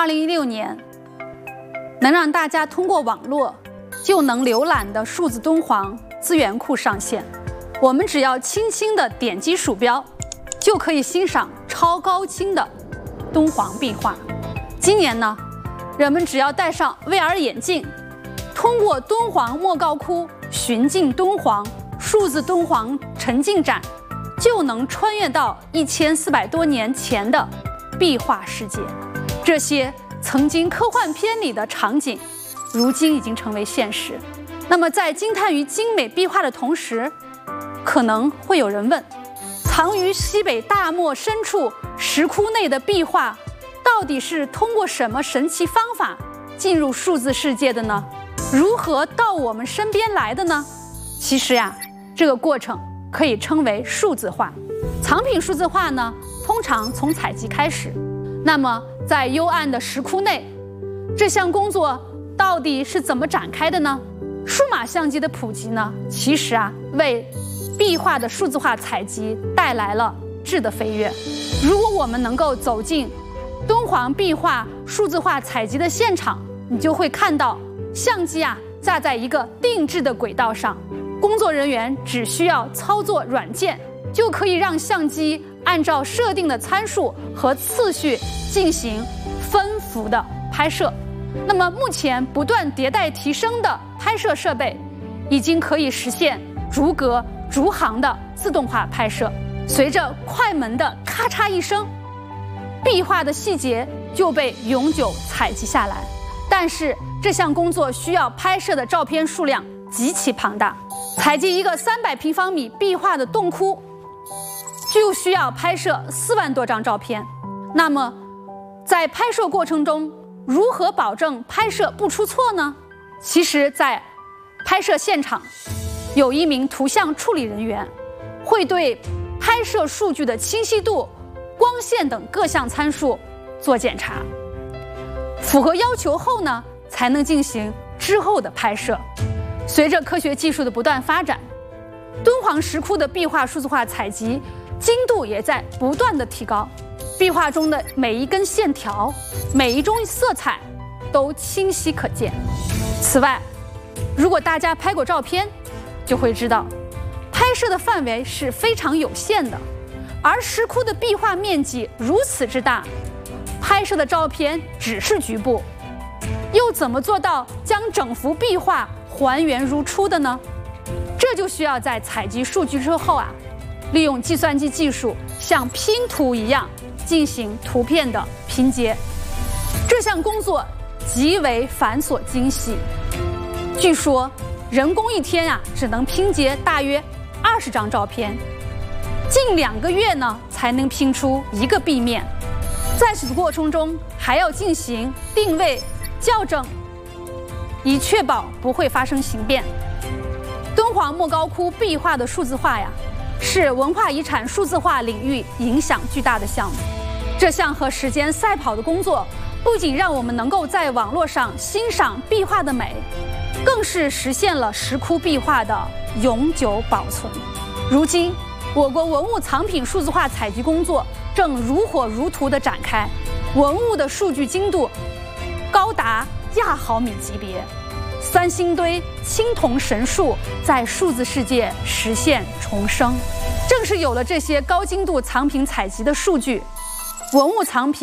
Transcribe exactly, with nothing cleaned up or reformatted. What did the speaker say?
二零一六年，能让大家通过网络就能浏览的数字敦煌资源库上线。我们只要轻轻地点击鼠标，就可以欣赏超高清的敦煌壁画。今年呢，人们只要戴上 V R 眼镜，通过敦煌莫高窟寻境敦煌数字敦煌沉浸展，就能穿越到一千四百多年前的壁画世界。这些曾经科幻片里的场景，如今已经成为现实。那么，在惊叹于精美壁画的同时，可能会有人问：藏于西北大漠深处石窟内的壁画，到底是通过什么神奇方法进入数字世界的呢？如何到我们身边来的呢？其实呀，这个过程可以称为数字化。藏品数字化呢，通常从采集开始。那么，在幽暗的石窟内，这项工作到底是怎么展开的呢？数码相机的普及呢，其实啊，为壁画的数字化采集带来了质的飞跃。如果我们能够走进敦煌壁画数字化采集的现场，你就会看到相机啊架在一个定制的轨道上，工作人员只需要操作软件，就可以让相机按照设定的参数和次序进行分幅的拍摄。那么目前不断迭代提升的拍摄设备，已经可以实现逐格逐行的自动化拍摄。随着快门的咔嚓一声，壁画的细节就被永久采集下来。但是这项工作需要拍摄的照片数量极其庞大，采集一个三百平方米壁画的洞窟，就需要拍摄四万多张照片。那么在拍摄过程中，如何保证拍摄不出错呢？其实在拍摄现场，有一名图像处理人员会对拍摄数据的清晰度、光线等各项参数做检查，符合要求后呢，才能进行之后的拍摄。随着科学技术的不断发展，敦煌石窟的壁画数字化采集精度也在不断的提高，壁画中的每一根线条、每一种色彩都清晰可见。此外，如果大家拍过照片，就会知道拍摄的范围是非常有限的，而石窟的壁画面积如此之大，拍摄的照片只是局部，又怎么做到将整幅壁画还原如初的呢？这就需要在采集数据之后啊，利用计算机技术像拼图一样进行图片的拼接。这项工作极为繁琐精细，据说人工一天啊只能拼接大约二十张照片，近两个月呢才能拼出一个壁面。在此过程中还要进行定位、校正，以确保不会发生形变。敦煌莫高窟壁画的数字化呀，是文化遗产数字化领域影响巨大的项目。这项和时间赛跑的工作，不仅让我们能够在网络上欣赏壁画的美，更是实现了石窟壁画的永久保存。如今，我国文物藏品数字化采集工作正如火如荼地展开，文物的数据精度高达亚毫米级别。三星堆青铜神树在数字世界实现重生。正是有了这些高精度藏品采集的数据，文物藏品